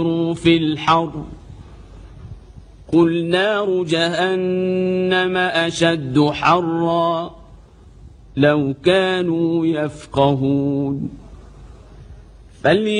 في الحر قل نار جهنم أشد حرا لو كانوا يفقهون